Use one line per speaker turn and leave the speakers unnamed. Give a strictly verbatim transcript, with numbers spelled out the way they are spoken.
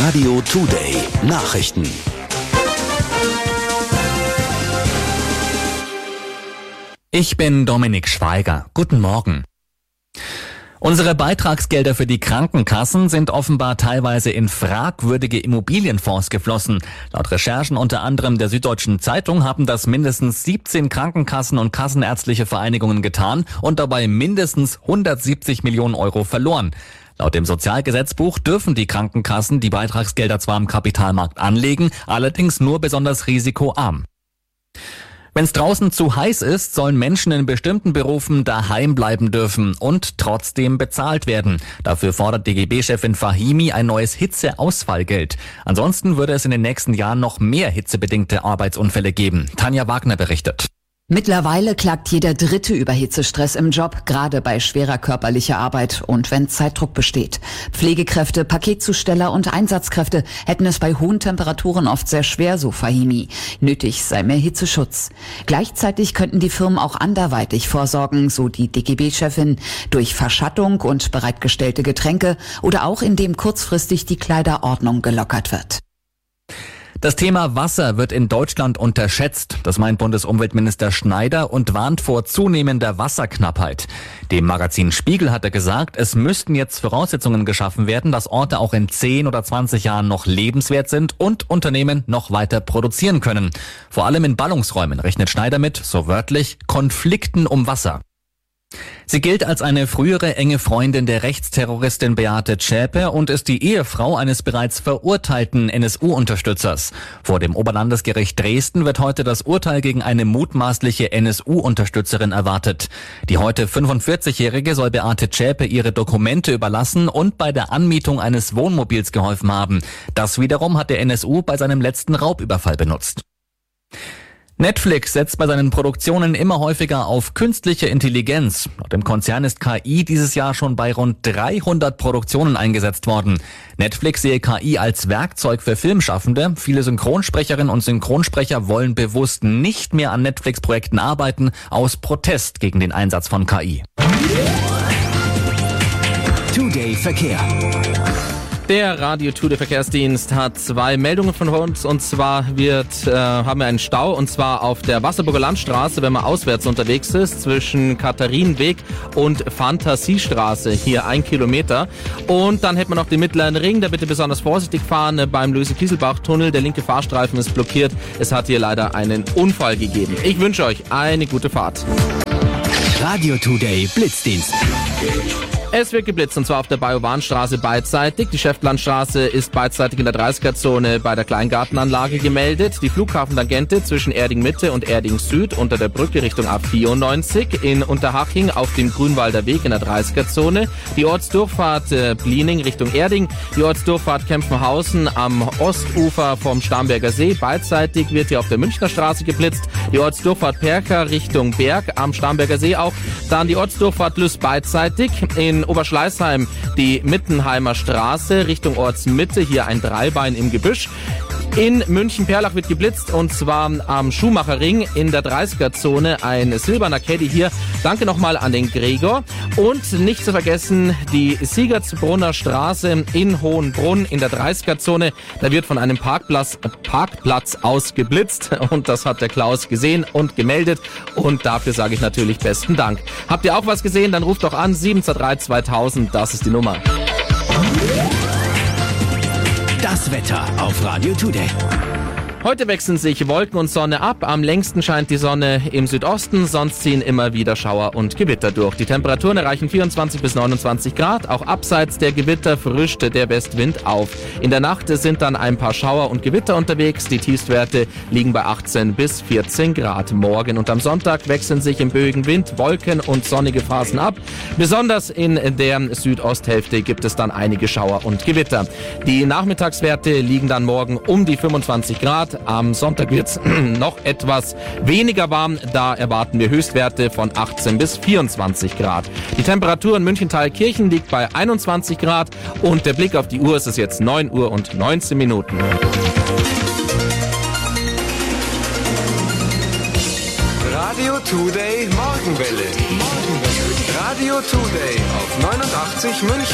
Radio Today Nachrichten.
Ich bin Dominik Schweiger. Guten Morgen. Unsere Beitragsgelder für die Krankenkassen sind offenbar teilweise in fragwürdige Immobilienfonds geflossen. Laut Recherchen unter anderem der Süddeutschen Zeitung haben das mindestens siebzehn Krankenkassen und kassenärztliche Vereinigungen getan und dabei mindestens hundertsiebzig Millionen Euro verloren. Laut dem Sozialgesetzbuch dürfen die Krankenkassen die Beitragsgelder zwar am Kapitalmarkt anlegen, allerdings nur besonders risikoarm. Wenn es draußen zu heiß ist, sollen Menschen in bestimmten Berufen daheim bleiben dürfen und trotzdem bezahlt werden. Dafür fordert D G B-Chefin Fahimi ein neues Hitzeausfallgeld. Ansonsten würde es in den nächsten Jahren noch mehr hitzebedingte Arbeitsunfälle geben. Tanja Wagner berichtet.
Mittlerweile klagt jeder Dritte über Hitzestress im Job, gerade bei schwerer körperlicher Arbeit und wenn Zeitdruck besteht. Pflegekräfte, Paketzusteller und Einsatzkräfte hätten es bei hohen Temperaturen oft sehr schwer, so Fahimi. Nötig sei mehr Hitzeschutz. Gleichzeitig könnten die Firmen auch anderweitig vorsorgen, so die D G B-Chefin, durch Verschattung und bereitgestellte Getränke oder auch indem kurzfristig die Kleiderordnung gelockert wird.
Das Thema Wasser wird in Deutschland unterschätzt, das meint Bundesumweltminister Schneider und warnt vor zunehmender Wasserknappheit. Dem Magazin Spiegel hat er gesagt, es müssten jetzt Voraussetzungen geschaffen werden, dass Orte auch in zehn oder zwanzig Jahren noch lebenswert sind und Unternehmen noch weiter produzieren können. Vor allem in Ballungsräumen rechnet Schneider mit, so wörtlich, Konflikten um Wasser. Sie gilt als eine frühere enge Freundin der Rechtsterroristin Beate Zschäpe und ist die Ehefrau eines bereits verurteilten N S U-Unterstützers. Vor dem Oberlandesgericht Dresden wird heute das Urteil gegen eine mutmaßliche N S U-Unterstützerin erwartet. Die heute fünfundvierzigjährige soll Beate Zschäpe ihre Dokumente überlassen und bei der Anmietung eines Wohnmobils geholfen haben. Das wiederum hat der N S U bei seinem letzten Raubüberfall benutzt. Netflix setzt bei seinen Produktionen immer häufiger auf künstliche Intelligenz. Laut dem Konzern ist K I dieses Jahr schon bei rund dreihundert Produktionen eingesetzt worden. Netflix sehe K I als Werkzeug für Filmschaffende. Viele Synchronsprecherinnen und Synchronsprecher wollen bewusst nicht mehr an Netflix-Projekten arbeiten, aus Protest gegen den Einsatz von K I.
Today Verkehr.
Der Radio Today Verkehrsdienst hat zwei Meldungen von uns, und zwar wird, äh, haben wir einen Stau, und zwar auf der Wasserburger Landstraße, wenn man auswärts unterwegs ist, zwischen Katharinenweg und Fantasiestraße, hier ein Kilometer. Und dann hätten wir noch den Mittleren Ring, da bitte besonders vorsichtig fahren beim Löse-Kieselbach-Tunnel, der linke Fahrstreifen ist blockiert, es hat hier leider einen Unfall gegeben. Ich wünsche euch eine gute Fahrt.
Radio Today Blitzdienst.
Es wird geblitzt, und zwar auf der Bajowanstraße beidseitig. Die Schäftlandstraße ist beidseitig in der dreißiger-Zone bei der Kleingartenanlage gemeldet. Die Flughafentangente zwischen Erding Mitte und Erding Süd unter der Brücke Richtung A vierundneunzig. In Unterhaching auf dem Grünwalder Weg in der dreißiger-Zone. Die Ortsdurchfahrt äh, Bliening Richtung Erding. Die Ortsdurchfahrt Kempfenhausen am Ostufer vom Starnberger See. Beidseitig wird hier auf der Münchner Straße geblitzt. Die Ortsdurchfahrt Perker Richtung Berg am Starnberger See auch. Dann die Ortsdurchfahrt Lüss beidseitig. In Oberschleißheim die Mittenheimer Straße Richtung Ortsmitte, hier ein Dreibein im Gebüsch. In München-Perlach wird geblitzt, und zwar am Schumacherring in der dreißiger-Zone ein silberner Caddy hier. Danke nochmal an den Gregor. Und nicht zu vergessen die Siegertsbrunner Straße in Hohenbrunn in der dreißiger-Zone. Da wird von einem Parkplatz, Parkplatz aus geblitzt, und das hat der Klaus gesehen und gemeldet, und dafür sage ich natürlich besten Dank. Habt ihr auch was gesehen? Dann ruft doch an sieben zwei drei zweitausend, das ist die Nummer.
Das Wetter auf Radio Today.
Heute wechseln sich Wolken und Sonne ab. Am längsten scheint die Sonne im Südosten, sonst ziehen immer wieder Schauer und Gewitter durch. Die Temperaturen erreichen vierundzwanzig bis neunundzwanzig Grad. Auch abseits der Gewitter frischt der Westwind auf. In der Nacht sind dann ein paar Schauer und Gewitter unterwegs. Die Tiefstwerte liegen bei achtzehn bis vierzehn Grad. Morgen und am Sonntag wechseln sich im böigen Wind Wolken und sonnige Phasen ab. Besonders in der Südosthälfte gibt es dann einige Schauer und Gewitter. Die Nachmittagswerte liegen dann morgen um die fünfundzwanzig Grad. Am Sonntag wird es noch etwas weniger warm. Da erwarten wir Höchstwerte von achtzehn bis vierundzwanzig Grad. Die Temperatur in München-Thalkirchen liegt bei einundzwanzig Grad. Und der Blick auf die Uhr, es ist jetzt neun Uhr und neunzehn Minuten.
Radio Today Morgenwelle. Radio Today auf neunundachtzig München.